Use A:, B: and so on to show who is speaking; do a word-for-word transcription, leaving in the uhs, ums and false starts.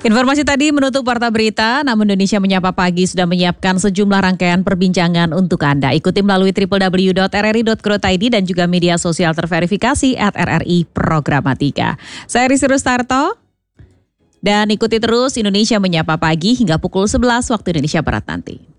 A: Informasi tadi menutup Warta Berita, namun Indonesia Menyapa Pagi sudah menyiapkan sejumlah rangkaian perbincangan untuk Anda. Ikuti melalui w w w dot r r i dot co dot i d dan juga media sosial terverifikasi at R R I Programatika. Saya Risi Rustarto dan ikuti terus Indonesia Menyapa Pagi hingga pukul sebelas waktu Indonesia Barat nanti.